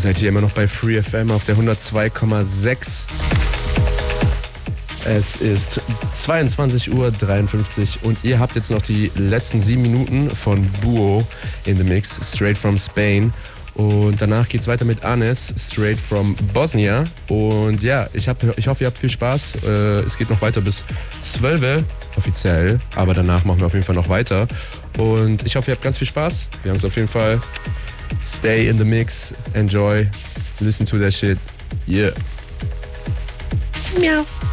seid hier immer noch bei Free FM auf der 102,6. Es ist 22:53 Uhr und ihr habt jetzt noch die letzten 7 Minuten von Buo in the Mix, straight from Spain. Und danach geht's weiter mit Anes, straight from Bosnia. Und ja, ich hoffe, ihr habt viel Spaß. Es geht noch weiter bis 12 offiziell, aber danach machen wir auf jeden Fall noch weiter. Und ich hoffe, ihr habt ganz viel Spaß. Wir haben es auf jeden Fall. Stay in the mix, enjoy, listen to that shit. Yeah. Miau.